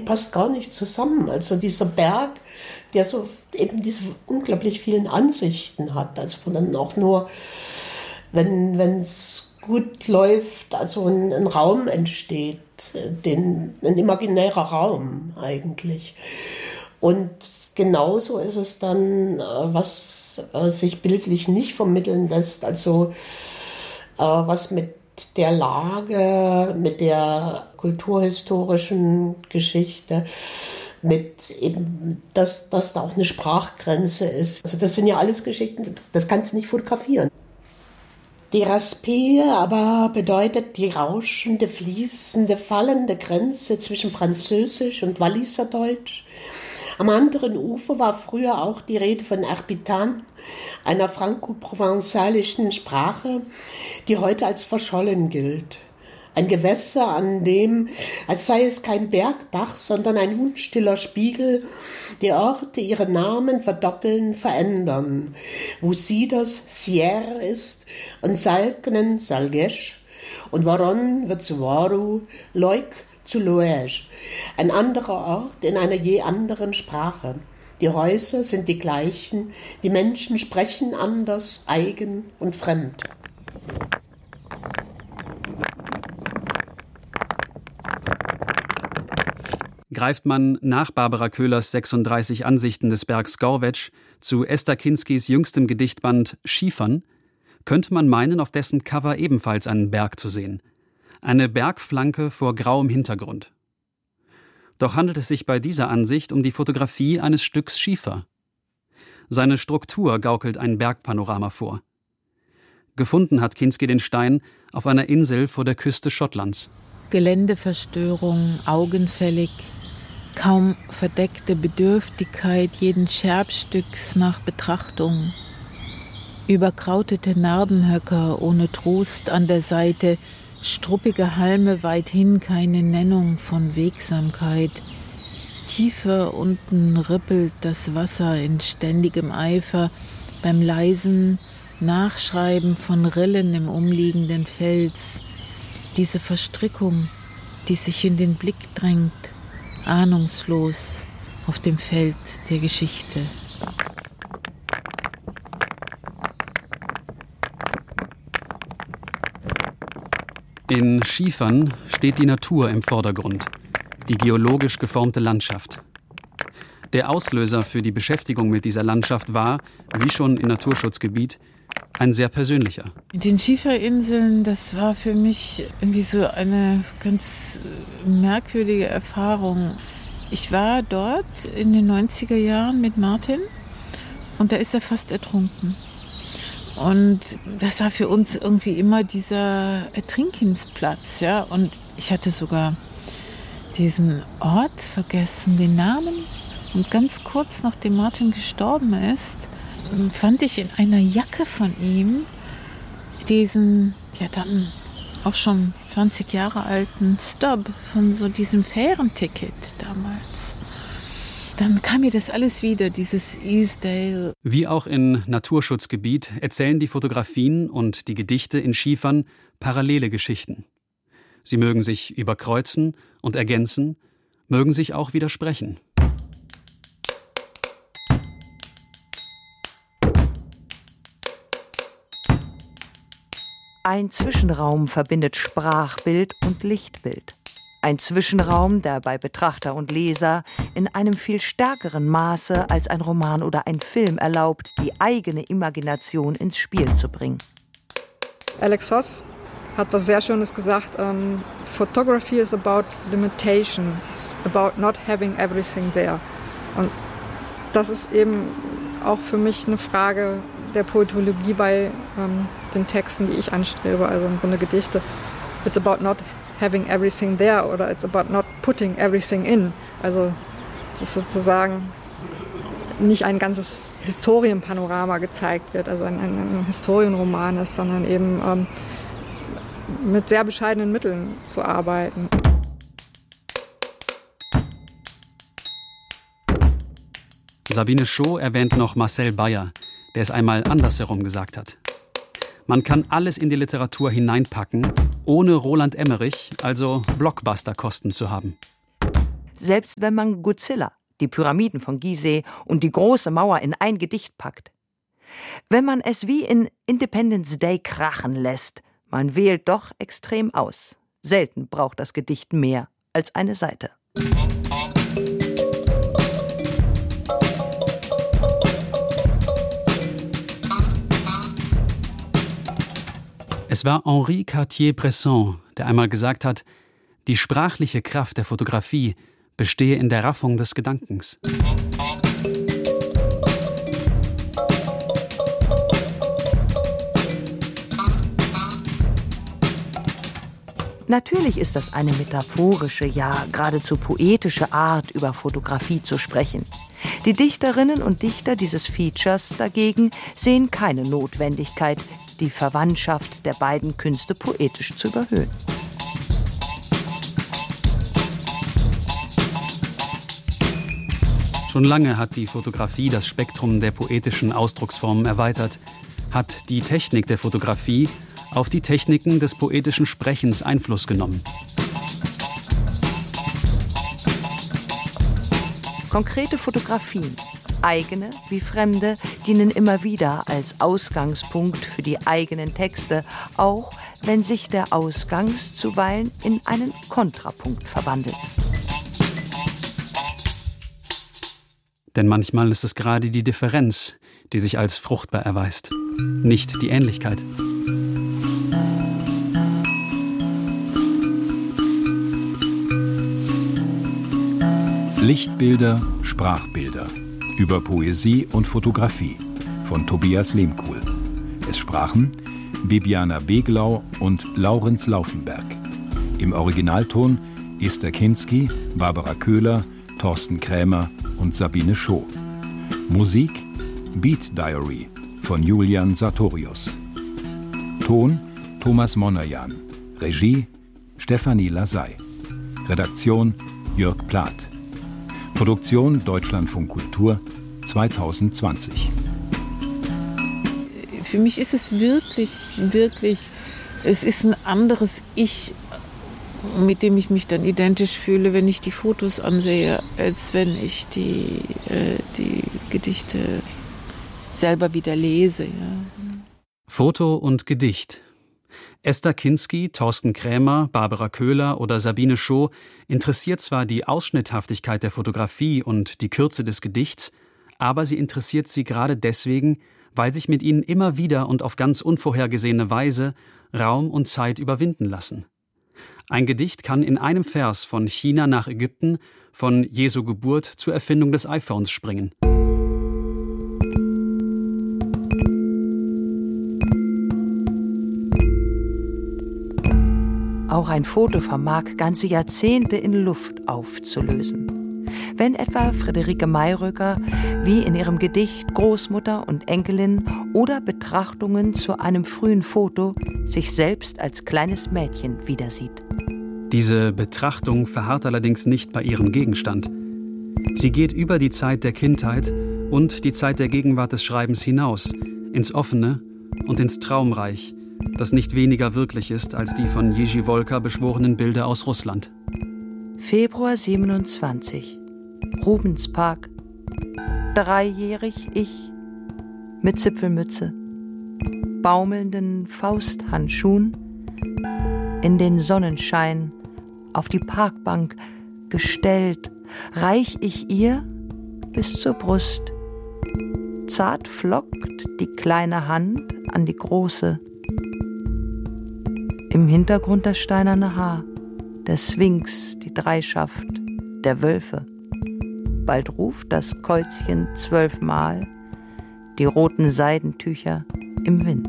passt gar nicht zusammen. Also dieser Berg, der so eben diese unglaublich vielen Ansichten hat, also wo dann auch nur, wenn es gut läuft, also ein Raum entsteht, ein imaginärer Raum eigentlich. Und genauso ist es dann, was sich bildlich nicht vermitteln lässt, also was mit der Lage, mit der kulturhistorischen Geschichte, mit eben, dass da auch eine Sprachgrenze ist. Also das sind ja alles Geschichten, das kannst du nicht fotografieren. Die Raspe aber bedeutet die rauschende, fließende, fallende Grenze zwischen Französisch und Walliserdeutsch. Am anderen Ufer war früher auch die Rede von Erpitan, einer franco-provenzalischen Sprache, die heute als verschollen gilt. Ein Gewässer, an dem, als sei es kein Bergbach, sondern ein unstiller Spiegel, die Orte ihre Namen verdoppeln, verändern, wo Siders Sierre ist und Salkenen Salgesch und Varon wird zu Varu, Leuk zu Loège, ein anderer Ort in einer je anderen Sprache. Die Häuser sind die gleichen, die Menschen sprechen anders, eigen und fremd. Greift man nach Barbara Köhlers 36 Ansichten des Bergs Gorvetsch zu Esther Kinskis jüngstem Gedichtband Schiefern, könnte man meinen, auf dessen Cover ebenfalls einen Berg zu sehen. Eine Bergflanke vor grauem Hintergrund. Doch handelt es sich bei dieser Ansicht um die Fotografie eines Stücks Schiefer. Seine Struktur gaukelt ein Bergpanorama vor. Gefunden hat Kinski den Stein auf einer Insel vor der Küste Schottlands. Geländeverstörung, augenfällig, kaum verdeckte Bedürftigkeit jeden Scherbstücks nach Betrachtung. Überkrautete Narbenhöcker ohne Trost an der Seite, struppige Halme weithin keine Nennung von Wegsamkeit. Tiefer unten rippelt das Wasser in ständigem Eifer beim leisen Nachschreiben von Rillen im umliegenden Fels. Diese Verstrickung, die sich in den Blick drängt, ahnungslos auf dem Feld der Geschichte. In Schiefern steht die Natur im Vordergrund, die geologisch geformte Landschaft. Der Auslöser für die Beschäftigung mit dieser Landschaft war, wie schon im Naturschutzgebiet, ein sehr persönlicher. Mit den Schieferinseln, das war für mich irgendwie so eine ganz merkwürdige Erfahrung. Ich war dort in den 90er Jahren mit Martin und da ist er fast ertrunken. Und das war für uns irgendwie immer dieser Ertrinkensplatz, ja. Und ich hatte sogar diesen Ort vergessen, den Namen. Und ganz kurz nachdem Martin gestorben ist, fand ich in einer Jacke von ihm diesen, ja dann auch schon 20 Jahre alten Stub von so diesem Fährenticket damals. Dann kam mir das alles wieder, dieses Easdale. Wie auch in Naturschutzgebiet erzählen die Fotografien und die Gedichte in Schiefern parallele Geschichten. Sie mögen sich überkreuzen und ergänzen, mögen sich auch widersprechen. Ein Zwischenraum verbindet Sprachbild und Lichtbild. Ein Zwischenraum, der bei Betrachter und Leser in einem viel stärkeren Maße als ein Roman oder ein Film erlaubt, die eigene Imagination ins Spiel zu bringen. Alex Hoss hat was sehr Schönes gesagt. Photography is about limitation. It's about not having everything there. Und das ist eben auch für mich eine Frage der Poetologie bei den Texten, die ich anstrebe, also im Grunde Gedichte. It's about not having everything there oder it's about not putting everything in. Also es ist sozusagen nicht ein ganzes Historienpanorama gezeigt wird, also ein Historienroman ist, sondern eben mit sehr bescheidenen Mitteln zu arbeiten. Sabine Scho erwähnt noch Marcel Bayer, der es einmal andersherum gesagt hat. Man kann alles in die Literatur hineinpacken, ohne Roland Emmerich, also Blockbuster-Kosten zu haben. Selbst wenn man Godzilla, die Pyramiden von Gizeh und die große Mauer in ein Gedicht packt. Wenn man es wie in Independence Day krachen lässt, man wählt doch extrem aus. Selten braucht das Gedicht mehr als eine Seite. Es war Henri Cartier-Bresson, der einmal gesagt hat, die sprachliche Kraft der Fotografie bestehe in der Raffung des Gedankens. Natürlich ist das eine metaphorische, ja geradezu poetische Art, über Fotografie zu sprechen. Die Dichterinnen und Dichter dieses Features dagegen sehen keine Notwendigkeit, die Verwandtschaft der beiden Künste poetisch zu überhöhen. Schon lange hat die Fotografie das Spektrum der poetischen Ausdrucksformen erweitert, hat die Technik der Fotografie auf die Techniken des poetischen Sprechens Einfluss genommen. Konkrete Fotografien, eigene wie fremde, dienen immer wieder als Ausgangspunkt für die eigenen Texte, auch wenn sich der Ausgangs zuweilen in einen Kontrapunkt verwandelt. Denn manchmal ist es gerade die Differenz, die sich als fruchtbar erweist, nicht die Ähnlichkeit. Lichtbilder, Sprachbilder. Über Poesie und Fotografie von Tobias Lehmkuhl. Es sprachen Bibiana Beglau und Laurenz Laufenberg. Im Originalton Esther Kinski, Barbara Köhler, Thorsten Krämer und Sabine Scho. Musik Beat Diary von Julian Sartorius. Ton Thomas Monajan. Regie Stefanie Lasey. Redaktion Jörg Plath. Produktion Deutschlandfunk Kultur 2020. Für mich ist es wirklich, es ist ein anderes Ich, mit dem ich mich dann identisch fühle, wenn ich die Fotos ansehe, als wenn ich die Gedichte selber wieder lese. Ja. Foto und Gedicht. Esther Kinski, Thorsten Krämer, Barbara Köhler oder Sabine Scho interessiert zwar die Ausschnitthaftigkeit der Fotografie und die Kürze des Gedichts, aber sie interessiert sie gerade deswegen, weil sich mit ihnen immer wieder und auf ganz unvorhergesehene Weise Raum und Zeit überwinden lassen. Ein Gedicht kann in einem Vers von China nach Ägypten, von Jesu Geburt zur Erfindung des iPhones springen. Auch ein Foto vermag ganze Jahrzehnte in Luft aufzulösen. Wenn etwa Friederike Mayröcker wie in ihrem Gedicht Großmutter und Enkelin oder Betrachtungen zu einem frühen Foto sich selbst als kleines Mädchen wiedersieht. Diese Betrachtung verharrt allerdings nicht bei ihrem Gegenstand. Sie geht über die Zeit der Kindheit und die Zeit der Gegenwart des Schreibens hinaus, ins Offene und ins Traumreich, das nicht weniger wirklich ist als die von Jiří Wolka beschworenen Bilder aus Russland. Februar 27. Rubenspark. 3-jährig ich mit Zipfelmütze, baumelnden Fausthandschuhen, in den Sonnenschein auf die Parkbank gestellt, reich ich ihr bis zur Brust. Zart flockt die kleine Hand an die große. Im Hintergrund das steinerne Haar, der Sphinx, die Dreischaft, der Wölfe. Bald ruft das Käuzchen 12-mal, die roten Seidentücher im Wind.